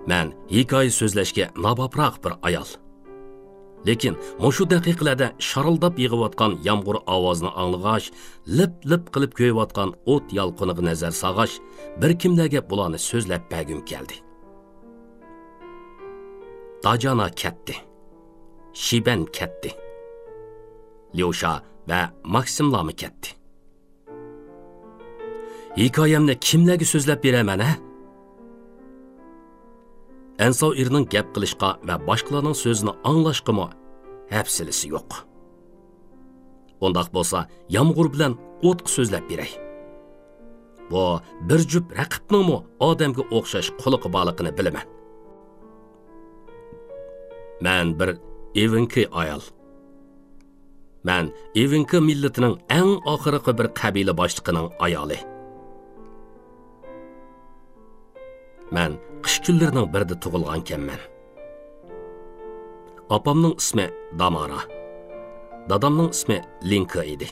Men hikoya so'zlashga nabobroq bir ayol. Lekin mushu daqiqalarda sharildab yig'iyotgan yomg'ir ovozini anglag'ach, lip-lip qilib ko'yayotgan o't yalqiniga nazar sag'ash, bir kimlarga bularni so'zlab bergim keldi. Dajana ketdi. Shiben ketdi. Lyosha va Maksimlarmi ketdi. Hikoyamni kimlarga so'zlab beraman, ha? Ensov erining gap qilishqa va boshqalarning so'zini anglashqimi hafsilisi yo'q. Ondaq bo'lsa, yomg'ir bilan o'tq so'zlab beray. Bu bir jup raqibningmi odamga o'xshash quliqi borligini bilaman. Men bir Evinki ayol. Men Evinki millatining eng oxirgi bir qabila boshlig'ining ayoli. Men qish kunlarining birida tug'ilganman. Opamning ismi Damara. Dadamning ismi Linka edi.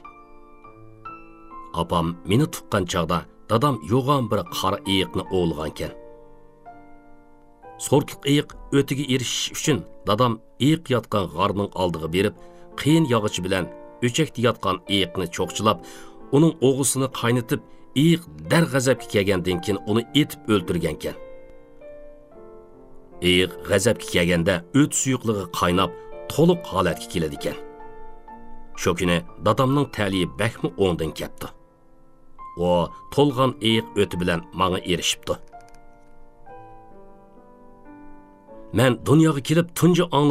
Opam meni tuqqan chog'da dadam yo'g'on bir qora iyiqni o'g'ilgankan. So'rkiq iyiq o'tiga erishish uchun dadam iyiq yotgan g'arning oldiga berib, qiyin yog'och bilan o'chakda yotgan iyiqni cho'qchilab, uning o'g'isini qaynatib, iyiq darg'azabga kelgandan keyin uni etib o'ldirgankan. Iyiq g'azabga kelganda o't suyuqligi qaynab, to'liq holatga keladi ekan. Shu kuni dadamning ta'liyi bakmi o'ngdan ketdi. O to'lg'an iyiq o'ti bilan menga erishibdi. Men dunyoga kelib tunji